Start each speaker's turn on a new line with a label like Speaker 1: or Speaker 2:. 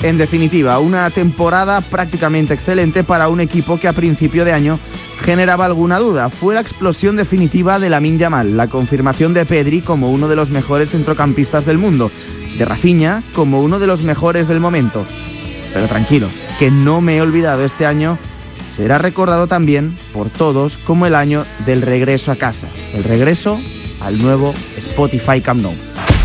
Speaker 1: En definitiva, una temporada prácticamente excelente para un equipo que a principio de año generaba alguna duda. Fue la explosión definitiva de Lamine Yamal, la confirmación de Pedri como uno de los mejores centrocampistas del mundo, de Rafinha como uno de los mejores del momento. Pero tranquilo, que no me he olvidado, este año será recordado también por todos como el año del regreso a casa, el regreso al nuevo Spotify Camp Nou.